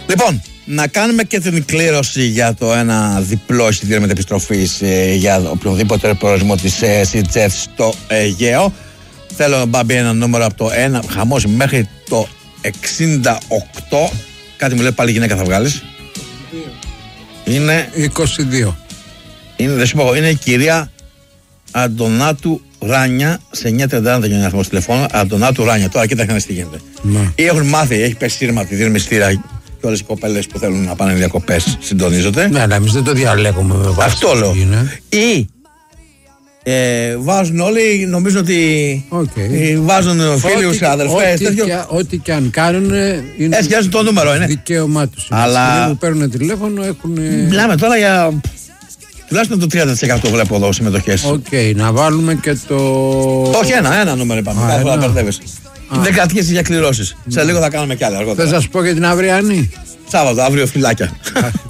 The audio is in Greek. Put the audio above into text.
Λοιπόν, να κάνουμε και την κλήρωση για το ένα διπλό εισιτήριο μετεπιστροφής για οποιοδήποτε προορισμό της EasyJet στο Αιγαίο. Θέλω να μπει ένα νούμερο από το 1 χαμός μέχρι το 68. Κάτι μου λέει πάλι γυναίκα θα βγάλεις. Είναι 22. Δεν σου πω, είναι η κυρία Αντωνάτου Ράνια. Σε 9:31 δεν γίνει αριθμό τηλεφώνου. Αντωνάτου Ράνια. Τώρα κοίταξε τι γίνεται. Ή έχουν μάθει, έχει πέσει σύρμα τη δίνουμε μυστήρα και όλες οι κοπέλες που θέλουν να πάνε διακοπές συντονίζονται. Ναι, αλλά εμείς δεν το διαλέγουμε με βάση. Αυτό λέω. Ή βάζουν όλοι, νομίζουν ότι βάζουν φίλους, αδερφές. Ό,τι και αν κάνουν είναι. Έσχιαζουν το νούμερο, είναι. Δικαίωμά τους. Αλλά. Που παίρνουν τηλέφωνο έχουν. Μιλάμε τώρα για. Τουλάχιστον το 30% βλέπω εδώ συμμετοχές. Να βάλουμε και το. Όχι, ένα νούμερο είπαμε. Κάθε φορά μπερδεύεσαι. Δεν κρατιέσαι για κληρώσεις. Σε λίγο θα κάνουμε κι άλλα αργότερα. Θα σας πω για την αυριανή. Σάββατο, αύριο φυλάκια.